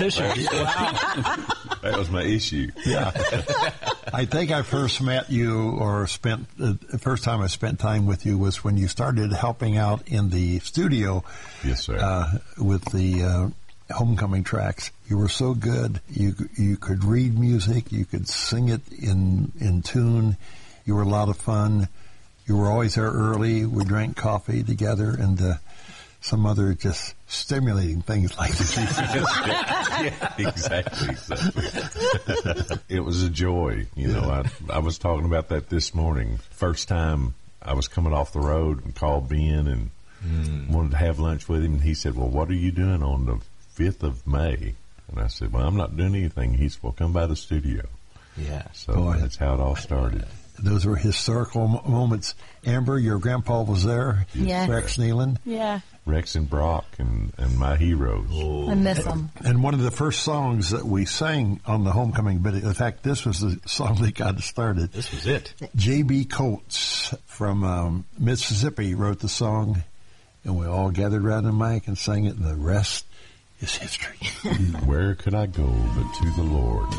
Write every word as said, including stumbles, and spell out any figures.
That was my issue. Yeah. I think I first met you or spent, uh, the first time I spent time with you was when you started helping out in the studio. Yes, sir. Uh, with the uh, Homecoming tracks. You were so good. You you could read music. You could sing it in, in tune. You were a lot of fun. You were always there early. We drank coffee together and uh, some other just stimulating things like this. Yeah, exactly. exactly. It was a joy. You know, I, I was talking about that this morning. First time I was coming off the road and called Ben and mm. wanted to have lunch with him. And he said, well, what are you doing on the fifth of May? And I said, well, I'm not doing anything. He said, well, come by the studio. Yeah. So Boy, that's how it all started. Those were historical m- moments. Amber, your grandpa was there. Yeah. Rex Nealon. Yeah. Rex and Brock and, and my heroes. Oh. I miss them. And one of the first songs that we sang on the Homecoming video, in fact, this was the song that got us started. This was it. J B. Coates from um, Mississippi wrote the song, and we all gathered around the mic and sang it, and the rest is history. Where could I go but to the Lord?